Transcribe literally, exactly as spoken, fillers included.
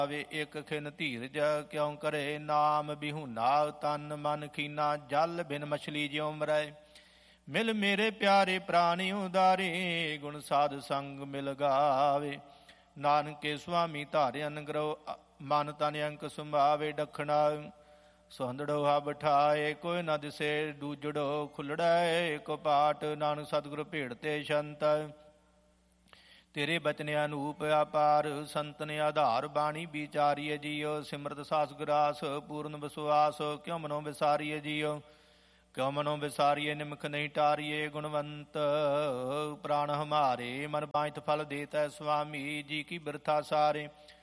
ਵੇ ਇੱਕ ਖਿਨ ਧੀਰਜ ਕਿਉਂ ਕਰੇ, ਨਾਮ ਬਿਹੂਨਾ ਤਨ ਮਨ ਖੀਨਾ, ਜਲ ਬਿਨ ਮਛਲੀ ਜਿਉ ਮਰੈ। ਮਿਲ ਮੇਰੇ ਪਿਆਰੇ ਪ੍ਰਾਣੀ ਉਦਾਰੇ, ਗੁਣ ਸਾਧ ਸੰਗ ਮਿਲ ਗਾਵੇ। ਨਾਨਕੇ ਸੁਆਮੀ ਧਾਰਿ ਅਨਗਰੋ, ਮਨ ਤਨ ਅੰਕ ਸੰਭਾਵੇ। ਡਖਣਾ ਸੁਹੰਦੜੋ ਹਾ ਬਿਠਾਏ, ਕੋਈ ਨਾ ਦਿਸੇ ਦੂਜੜੋ ਖੁੱਲੜੈ। ਕਪਾਟ ਨਾਨਕ ਸਤਿਗੁਰੂ ਭੇੜ ਤੇ ਸ਼ੰਤ, ਤੇਰੇ ਬਚਨ ਅਨੂਪ ਅਪਾਰ। ਸੰਤਨ ਆਧਾਰ ਬਾਣੀ ਵਿਚਾਰੀਏ ਜੀਓ, ਸਿਮਰਤ ਸਾਸ ਗੁਰਾਸ ਪੂਰਨ ਵਿਸਵਾਸ। ਕਿਉ ਮਨੋ ਵਿਸਾਰੀਏ ਜੀਓ, ਕਿਉ ਮਨੋ ਵਿਸਾਰੀਏ ਨਿਮਖ ਨਹੀਂ ਟਾਰੀਏ। ਗੁਣਵੰਤ ਪ੍ਰਾਣ ਹਮਾਰੇ, ਮਨ ਬਾਝਤ ਫਲ ਦੇਤੈ ਸੁਆਮੀ। ਜੀ ਕੀ ਬਿਰਥਾ ਸਾਰੇ